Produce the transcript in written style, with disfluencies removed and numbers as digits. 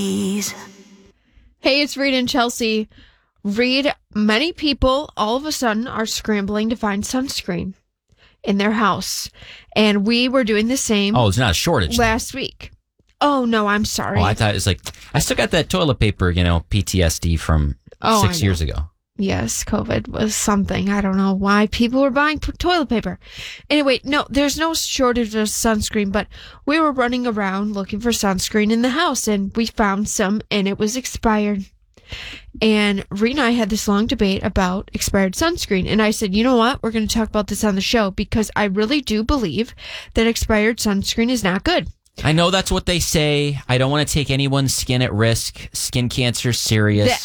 Hey, it's Reed and Chelsea. Reed, many people all of a sudden are scrambling to find sunscreen in their house. And we were doing the same. Oh, it's not a shortage last week. Oh, no, I'm sorry. Oh, I thought it was like, I still got that toilet paper, PTSD from 6 years ago. Yes, COVID was something. I don't know why people were buying toilet paper. Anyway, no, there's no shortage of sunscreen, but we were running around looking for sunscreen in the house, and we found some, and it was expired. And Reed and I had this long debate about expired sunscreen, and I said, you know what? We're going to talk about this on the show, because I really do believe that expired sunscreen is not good. I know that's what they say. I don't want to take anyone's skin at risk. Skin cancer, serious.